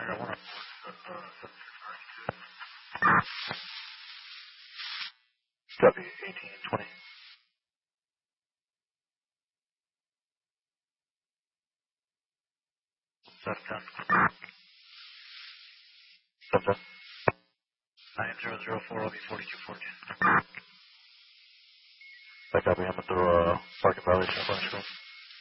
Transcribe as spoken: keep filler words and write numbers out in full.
W eighteen twenty. seven ten. seven ten. nine zero zero four will be forty-two fourteen. I copy. I'm going to throw a parking violation on my screen.